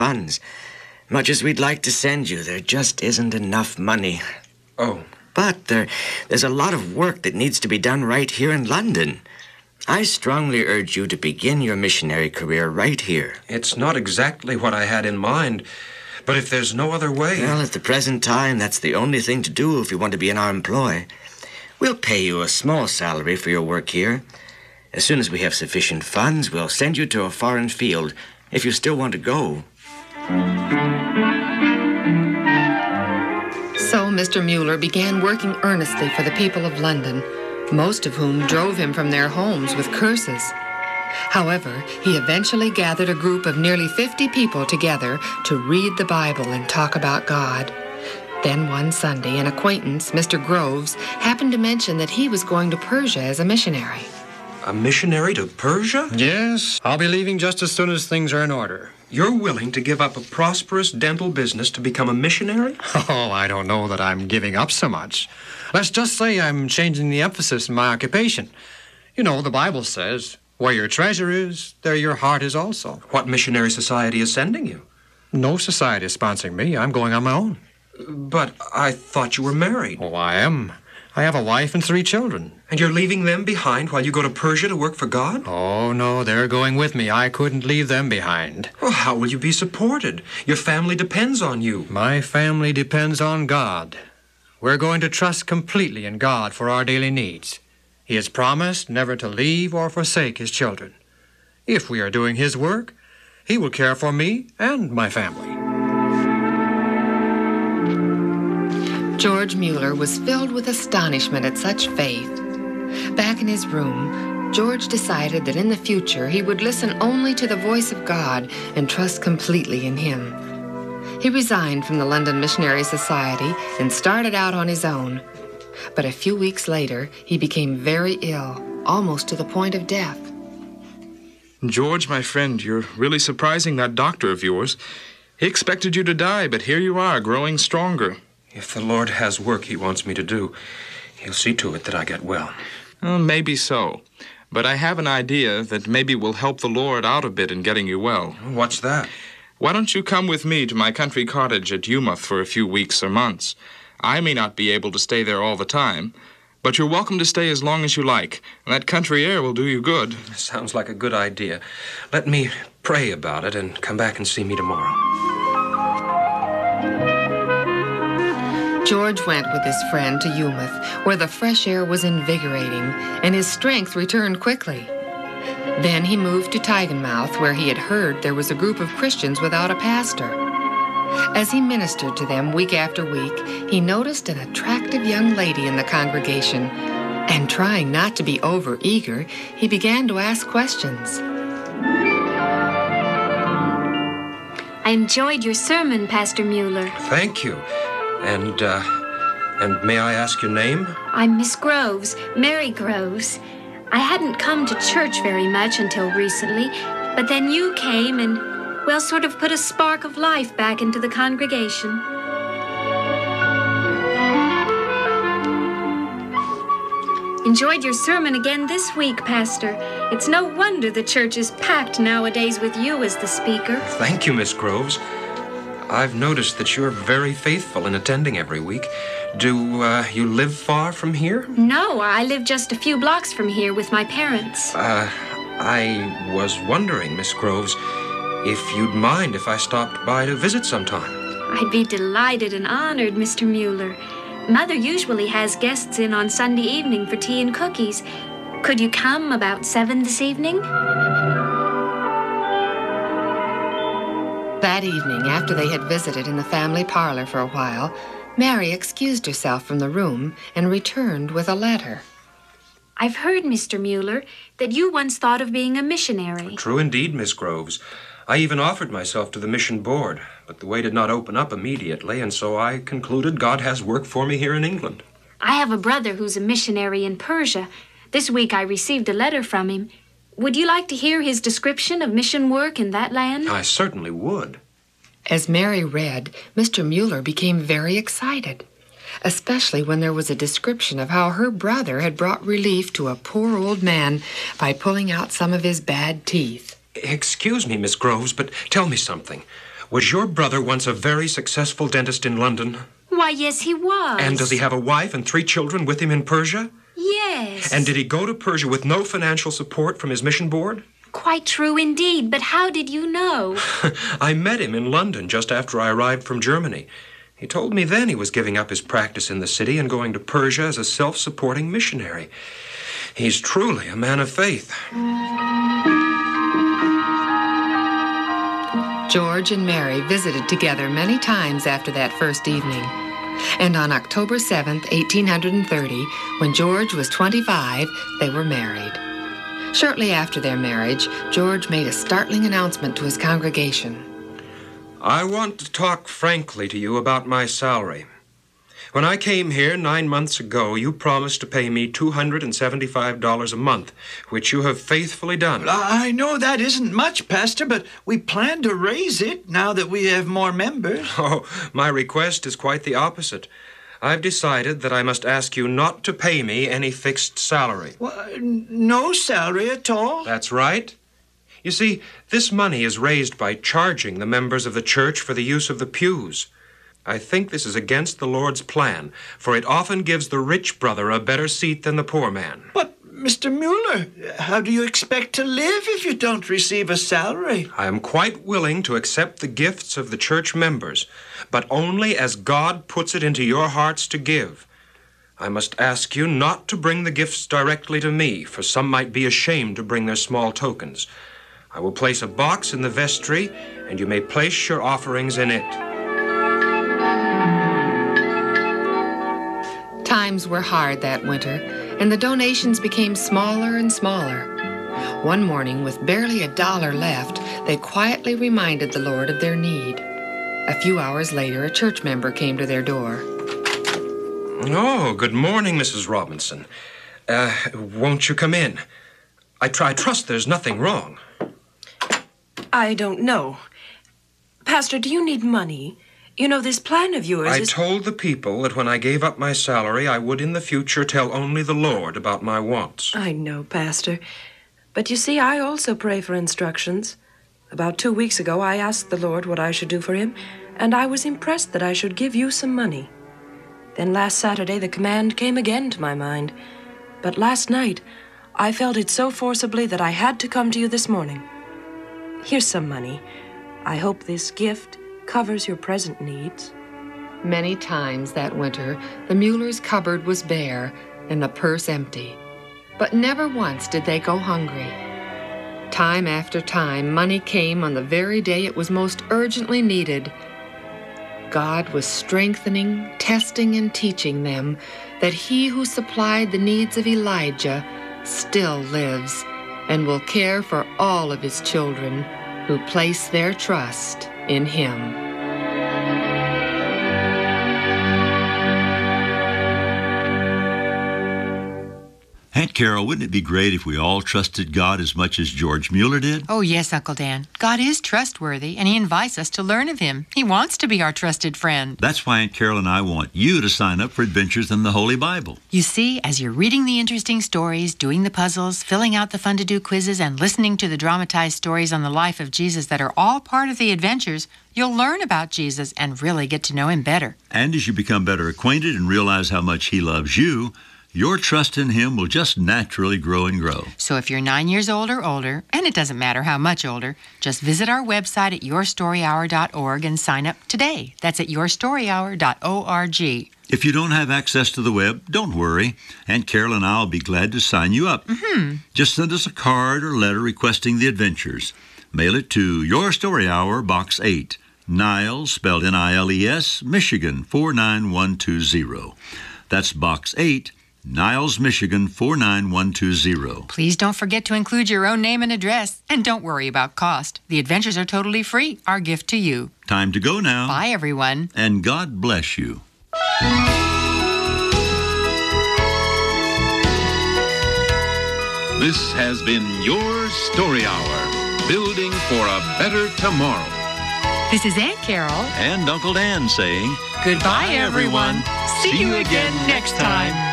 funds. Much as we'd like to send you, there just isn't enough money. Oh. But there's a lot of work that needs to be done right here in London. I strongly urge you to begin your missionary career right here. It's not exactly what I had in mind, but if there's no other way... Well, at the present time, that's the only thing to do if you want to be in our employ. We'll pay you a small salary for your work here. As soon as we have sufficient funds, we'll send you to a foreign field if you still want to go. So Mr. Mueller began working earnestly for the people of London, most of whom drove him from their homes with curses. However, he eventually gathered a group of nearly 50 people together to read the Bible and talk about God. Then one Sunday, an acquaintance, Mr. Groves, happened to mention that he was going to Persia as a missionary. A missionary to Persia? Yes, I'll be leaving just as soon as things are in order. You're willing to give up a prosperous dental business to become a missionary? Oh, I don't know that I'm giving up so much. Let's just say I'm changing the emphasis in my occupation. You know, the Bible says, where your treasure is, there your heart is also. What missionary society is sending you? No society is sponsoring me. I'm going on my own. But I thought you were married. Oh, I am. I have a wife and 3 children. And you're leaving them behind while you go to Persia to work for God? Oh, no, they're going with me. I couldn't leave them behind. Well, how will you be supported? Your family depends on you. My family depends on God. We're going to trust completely in God for our daily needs. He has promised never to leave or forsake his children. If we are doing his work, he will care for me and my family. George Mueller was filled with astonishment at such faith. Back in his room, George decided that in the future he would listen only to the voice of God and trust completely in him. He resigned from the London Missionary Society and started out on his own. But a few weeks later, he became very ill, almost to the point of death. George, my friend, you're really surprising that doctor of yours. He expected you to die, but here you are, growing stronger. If the Lord has work he wants me to do, he'll see to it that I get well. Maybe so. But I have an idea that maybe will help the Lord out a bit in getting you well. What's that? Why don't you come with me to my country cottage at Youmoth for a few weeks or months? I may not be able to stay there all the time, but you're welcome to stay as long as you like. That country air will do you good. Sounds like a good idea. Let me pray about it and come back and see me tomorrow. George went with his friend to Youmoth, where the fresh air was invigorating and his strength returned quickly. Then he moved to Tynemouth, where he had heard there was a group of Christians without a pastor. As he ministered to them week after week, he noticed an attractive young lady in the congregation, and trying not to be over-eager, he began to ask questions. I enjoyed your sermon, Pastor Mueller. Thank you. And may I ask your name? I'm Miss Groves, Mary Groves. I hadn't come to church very much until recently, but then you came and, well, sort of put a spark of life back into the congregation. Enjoyed your sermon again this week, Pastor. It's no wonder the church is packed nowadays with you as the speaker. Thank you, Miss Groves. I've noticed that you're very faithful in attending every week. Do you live far from here? No, I live just a few blocks from here with my parents. I was wondering, Miss Groves, if you'd mind if I stopped by to visit sometime. I'd be delighted and honored, Mr. Mueller. Mother usually has guests in on Sunday evening for tea and cookies. Could you come about 7 this evening? That evening, after they had visited in the family parlor for a while, Mary excused herself from the room and returned with a letter. I've heard, Mr. Mueller, that you once thought of being a missionary. True indeed, Miss Groves. I even offered myself to the mission board, but the way did not open up immediately, and so I concluded God has work for me here in England. I have a brother who's a missionary in Persia. This week I received a letter from him. Would you like to hear his description of mission work in that land? I certainly would. As Mary read, Mr. Mueller became very excited, especially when there was a description of how her brother had brought relief to a poor old man by pulling out some of his bad teeth. Excuse me, Miss Groves, but tell me something. Was your brother once a very successful dentist in London? Why, yes, he was. And does he have a wife and 3 children with him in Persia? Yes. And did he go to Persia with no financial support from his mission board? Quite true indeed, but how did you know? I met him in London just after I arrived from Germany. He told me then he was giving up his practice in the city and going to Persia as a self-supporting missionary. He's truly a man of faith. George and Mary visited together many times after that first evening. And on October 7th, 1830, when George was 25, they were married. Shortly after their marriage, George made a startling announcement to his congregation. I want to talk frankly to you about my salary. When I came here 9 months ago, you promised to pay me $275 a month, which you have faithfully done. I know that isn't much, Pastor, but we plan to raise it now that we have more members. Oh, my request is quite the opposite. I've decided that I must ask you not to pay me any fixed salary. Well, no salary at all? That's right. You see, this money is raised by charging the members of the church for the use of the pews. I think this is against the Lord's plan, for it often gives the rich brother a better seat than the poor man. But, Mr. Mueller, how do you expect to live if you don't receive a salary? I am quite willing to accept the gifts of the church members, but only as God puts it into your hearts to give. I must ask you not to bring the gifts directly to me, for some might be ashamed to bring their small tokens. I will place a box in the vestry, and you may place your offerings in it. Times were hard that winter, and the donations became smaller and smaller. One morning, with barely $1 left, they quietly reminded the Lord of their need. A few hours later, a church member came to their door. Oh, good morning, Mrs. Robinson. Won't you come in? I trust there's nothing wrong. I don't know. Pastor, do you need money? You know, this plan of yours I told the people that when I gave up my salary, I would in the future tell only the Lord about my wants. I know, Pastor. But you see, I also pray for instructions. About 2 weeks ago, I asked the Lord what I should do for him, and I was impressed that I should give you some money. Then last Saturday, the command came again to my mind. But last night, I felt it so forcibly that I had to come to you this morning. Here's some money. I hope this gift covers your present needs. Many times that winter, the Muellers' cupboard was bare and the purse empty. But never once did they go hungry. Time after time, money came on the very day it was most urgently needed. God was strengthening, testing, and teaching them that he who supplied the needs of Elijah still lives and will care for all of his children who place their trust in him. Aunt Carol, wouldn't it be great if we all trusted God as much as George Mueller did? Oh, yes, Uncle Dan. God is trustworthy, and he invites us to learn of him. He wants to be our trusted friend. That's why Aunt Carol and I want you to sign up for Adventures in the Holy Bible. You see, as you're reading the interesting stories, doing the puzzles, filling out the fun-to-do quizzes, and listening to the dramatized stories on the life of Jesus that are all part of the adventures, you'll learn about Jesus and really get to know him better. And as you become better acquainted and realize how much he loves you, your trust in him will just naturally grow and grow. So if you're 9 years old or older, and it doesn't matter how much older, just visit our website at yourstoryhour.org and sign up today. That's at yourstoryhour.org. If you don't have access to the web, don't worry. Aunt Carol and I will be glad to sign you up. Just send us a card or letter requesting the adventures. Mail it to Your Story Hour, Box 8, Niles, spelled Niles, Michigan 49120. That's Box 8, Niles, Michigan 49120. Please don't forget to include your own name and address. And don't worry about cost. The adventures are totally free. Our gift to you. Time to go now. Bye, everyone. And God bless you. This has been Your Story Hour, building for a better tomorrow. This is Aunt Carol. And Uncle Dan saying, Goodbye, everyone. See you again next time.